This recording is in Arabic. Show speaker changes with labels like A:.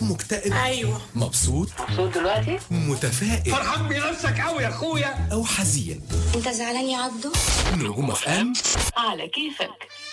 A: مكتئب؟
B: ايوه.
A: مبسوط
C: دلوقتي؟
A: متفائل؟
D: فرحان بنفسك قوي يا اخويا.
A: أو حزين؟
B: انت زعلان يا عبدو؟
A: نجوم اف ام
C: على كيفك.